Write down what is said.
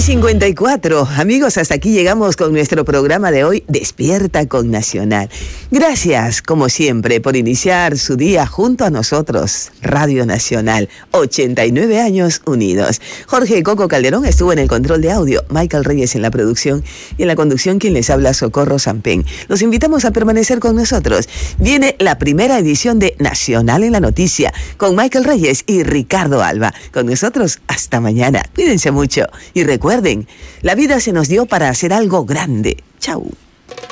9:54. Amigos, hasta aquí llegamos con nuestro programa de hoy, Despierta con Nacional. Gracias, como siempre, por iniciar su día junto a nosotros. Radio Nacional, 89 años unidos. Jorge Coco Calderón estuvo en el control de audio, Michael Reyes en la producción y en la conducción quien les habla, Socorro Sampén. Los invitamos a permanecer con nosotros. Viene la primera edición de Nacional en la Noticia con Michael Reyes y Ricardo Alba. Con nosotros, hasta mañana. Cuídense mucho y recuerden, la vida se nos dio para hacer algo grande. Chau.